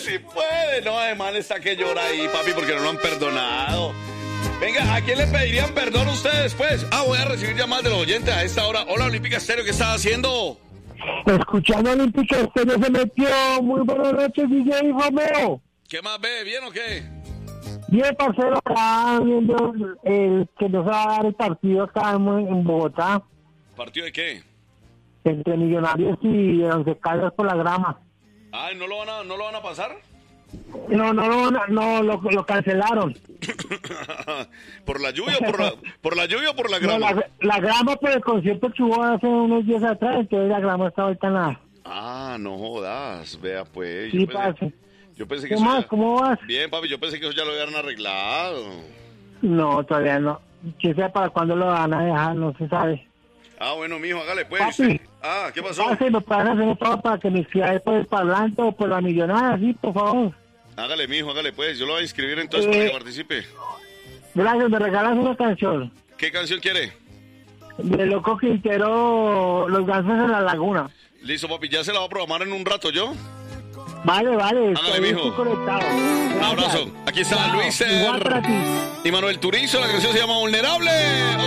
sí puede. No, además está que llora ahí, papi, porque no lo han perdonado. Venga, ¿a quién le pedirían perdón ustedes, pues? Voy a recibir llamadas de los oyentes a esta hora. Hola, Olímpica Estéreo, ¿qué estás haciendo? Escuchando Olímpica Estéreo se metió. Muy buenas noches, DJ Romeo. ¿Qué más ve? ¿Bien o qué? Bien, parcero, acá viendo el que nos va a dar el partido acá en Bogotá, ¿Partido de qué? entre Millonarios y Once Caldas por la grama. ¿No lo van a pasar? No, lo cancelaron. ¿Por la lluvia o por la lluvia o por la grama? No, la grama por el concierto que hubo hace unos días atrás, entonces la grama está ahorita nada. No jodas, vea pues. Sí, parce. Yo pensé que ¿Qué más? ¿Cómo vas? Bien, papi, yo pensé que eso ya lo habían arreglado. No, todavía no. ¿Quién sabe para cuándo lo van a dejar? No se sabe. Bueno, mijo, hágale pues. Papi. ¿Qué pasó? Parce, ¿me puedes hacer todo para que me inscribáis por el parlante o por la millonada? Sí, por favor. Hágale, mijo, hágale pues. Yo lo voy a inscribir entonces para que participe. Gracias, me regalas una canción. ¿Qué canción quiere? De Loco Quintero, Los Gansos en la Laguna. Listo, papi, ya se la voy a programar en un rato, ¿yo? Vale. Hágale, mijo. Estoy conectado. Un abrazo. Aquí está Luis Igual para ti. y Manuel Turizo. La canción se llama Vulnerable.